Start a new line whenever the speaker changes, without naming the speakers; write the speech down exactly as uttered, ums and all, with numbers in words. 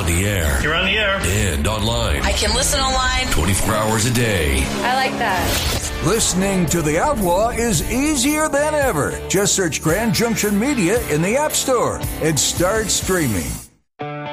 the air.
You're on the air.
And online.
I can listen online.
twenty-four hours a day.
I like that.
Listening to The Outlaw is easier than ever. Just search Grand Junction Media in the App Store and start streaming.